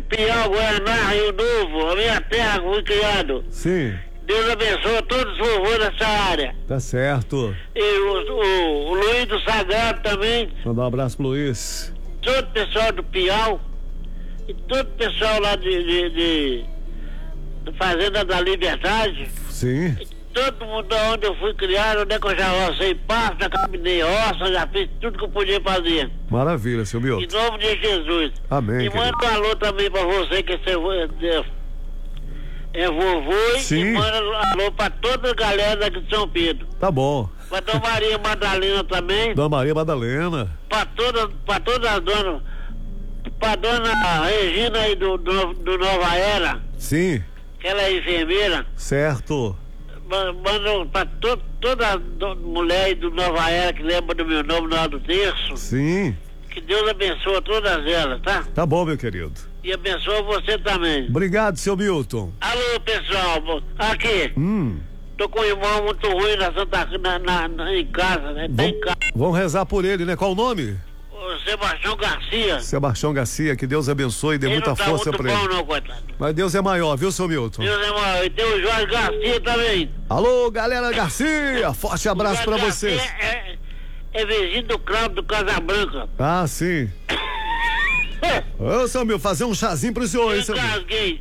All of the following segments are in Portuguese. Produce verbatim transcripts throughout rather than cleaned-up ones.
Piau, Guaraná, Rio Novo, a minha terra que fui criado. Sim. Deus abençoe todos os vovôs dessa área. Tá certo. E o, o, o Luiz do Sagrado também. Mandar um abraço pro Luiz. Todo o pessoal do Piau. E todo o pessoal lá de, de, de, de Fazenda da Liberdade. Sim. E todo mundo onde eu fui criado, onde é que eu já rocei pasto, já caminhei roça, já fiz tudo que eu podia fazer. Maravilha, seu Milton. Em nome de Jesus. Amém. E manda um alô também pra você, que você é, é vovô. Sim. E manda um alô pra toda a galera daqui de São Pedro. Tá bom. Pra Dona Maria Madalena também. Dona Maria Madalena. Pra todas pra toda as donas. Pra Dona Regina aí do, do, do Nova Era. Sim. Que ela é enfermeira. Certo. Manda pra to, toda do, mulher aí do Nova Era que lembra do meu nome na hora do terço. Sim. Que Deus abençoe todas elas, tá? Tá bom, meu querido. E abençoe você também. Obrigado, seu Milton. Alô, pessoal. Aqui. Hum. Tô com um irmão muito ruim na Santa na, na, na, em casa, né? Tá em casa. Vamos rezar por ele, né? Qual o nome? O Sebastião Garcia. Sebastião Garcia, que Deus abençoe e dê Ele muita não tá força muito pra bom, ele. não, coitado. Mas Deus é maior, viu, seu Milton? Deus é maior. E tem o Jorge Garcia também. Alô, galera Garcia, forte abraço pra vocês. É, é, é vizinho do Cláudio do Casabranca. Ah, sim. Ô, seu Milton, fazer um chazinho pro senhor, hein, Eu seu Milton? casguei.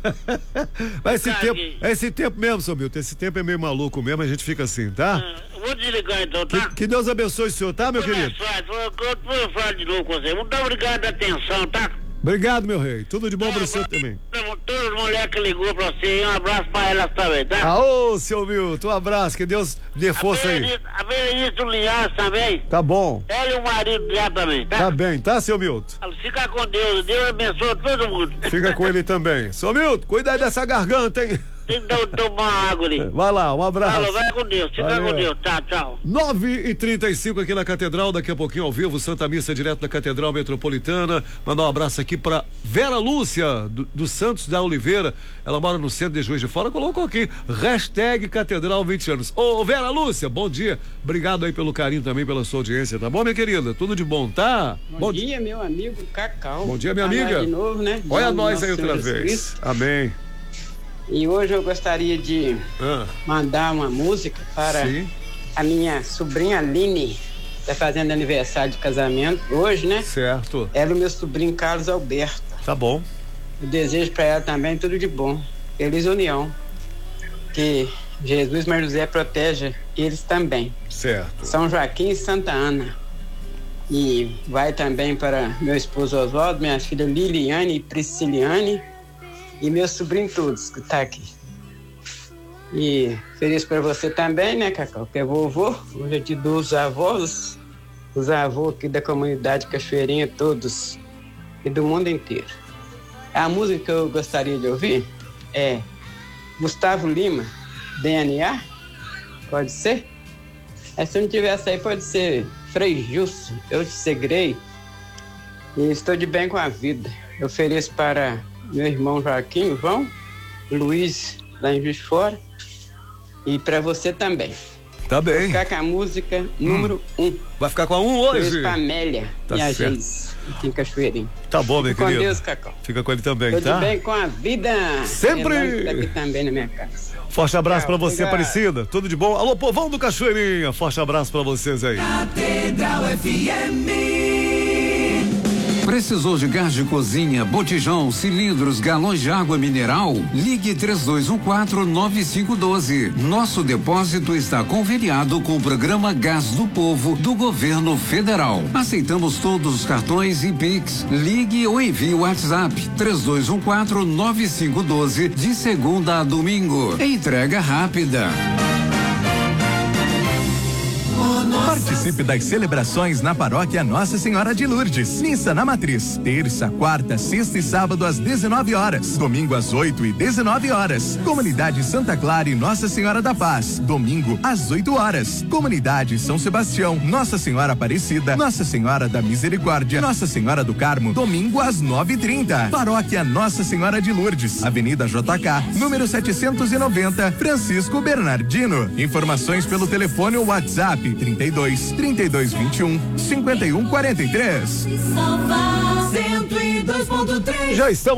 Mas esse Caguei. tempo, é esse tempo mesmo, seu Milton, esse tempo é meio maluco mesmo, a gente fica assim, tá? Ah, Vou desligar então, tá? Que, que Deus abençoe o senhor, tá, meu querido? Eu falar de novo com você. Muito obrigado pela atenção, tá? Obrigado, meu rei. Tudo de bom pra você também. Todas as mulheres que ligou pra você, um abraço pra elas também, tá? Aô, seu Milton, um abraço, que Deus dê força a aí. Berenice, a Berenice do Linhares também. Tá bom. Ela e o marido dela também, tá? Tá bem, tá, seu Milton? Fica com Deus. Deus abençoe todo mundo. Fica com ele também. Seu Milton, cuida aí dessa garganta, hein? Tem que dar- tomar uma água ali. Vai lá, um abraço. Falou, vai com Deus. Fica Valeu. com Deus. Tchau, tchau. nove e trinta e cinco aqui na Catedral, daqui a pouquinho ao vivo, Santa Missa direto da Catedral Metropolitana. Mandar um abraço aqui pra Vera Lúcia, do, do Santos da Oliveira. Ela mora no centro de Juiz de Fora, colocou aqui, hashtag Catedral vinte anos. Ô, Vera Lúcia, bom dia. Obrigado aí pelo carinho também, pela sua audiência, tá bom, minha querida? Tudo de bom, tá? Bom, bom dia, dia, meu amigo Cacau. Bom dia, minha Tá amiga. de novo, né? Olha Já nós nosso aí outra Senhor Jesus vez. Cristo. Amém. E hoje eu gostaria de Ah, mandar uma música para sim, a minha sobrinha Aline, que está fazendo aniversário de casamento hoje, né? certo. Ela e o meu sobrinho Carlos Alberto. Tá bom. Eu desejo para ela também tudo de bom. Feliz união. Que Jesus Maria José proteja eles também. Certo. São Joaquim e Santa Ana. E vai também para meu esposo Oswaldo, minha filha Liliane e Prisciliane e meus sobrinhos todos que tá aqui. E feliz para você também, né, Cacau? Que é vovô. Hoje é dia dos avós, os avós aqui da comunidade Cachoeirinha, todos e do mundo inteiro. A música que eu gostaria de ouvir é Gustavo Lima, D N A. Pode ser? É, se não tivesse aí, pode ser Frei Justo, Eu Te Segurei. E estou de bem com a vida. Eu ofereço para meu irmão Joaquim, João, Luiz, lá em Juiz de Fora, e para você também. Tá Vou bem. ficar com a música número um. Vai ficar com a um hoje? Beijo pra Amélia Tá e a certo. Geis, aqui em Cachoeirinho. Tá bom, meu Com querido. Deus, Cacau. Fica com ele também, Tô tá? de bem com a vida. Sempre. Lembrando que tá aqui também na minha casa. Forte abraço pra Tchau, você, obrigado. Aparecida. Tudo de bom? Alô, povão do Cachoeirinha. Forte abraço pra vocês aí. Catedral F M. Precisou de gás de cozinha, botijão, cilindros, galões de água mineral? Ligue três dois um quatro nove cinco um dois. Nosso depósito está conveniado com o programa Gás do Povo do Governo Federal. Aceitamos todos os cartões e Pix. Ligue ou envie o WhatsApp três dois um quatro nove cinco um dois de segunda a domingo. Entrega rápida. Participe das celebrações na paróquia Nossa Senhora de Lourdes. Missa na Matriz. Terça, quarta, sexta e sábado às dezenove horas. Domingo às oito e dezenove horas. Comunidade Santa Clara e Nossa Senhora da Paz. Domingo às oito horas. Comunidade São Sebastião, Nossa Senhora Aparecida, Nossa Senhora da Misericórdia, Nossa Senhora do Carmo. Domingo às nove e trinta. Paróquia Nossa Senhora de Lourdes. Avenida J K, número setecentos e noventa, Francisco Bernardino. Informações pelo telefone ou WhatsApp trinta e dois, trinta e dois, vinte e um, cinquenta e um, quarenta e três. cento e dois ponto três. Já estamos